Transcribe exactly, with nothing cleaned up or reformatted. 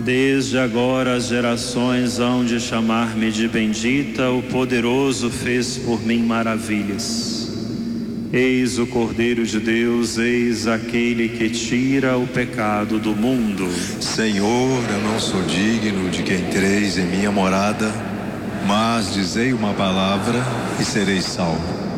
Desde agora as gerações hão de chamar-me de bendita, o poderoso fez por mim maravilhas. Eis o Cordeiro de Deus, eis aquele que tira o pecado do mundo. Senhor, eu não sou digno de que entreis em minha morada, mas dizei uma palavra e serei salvo.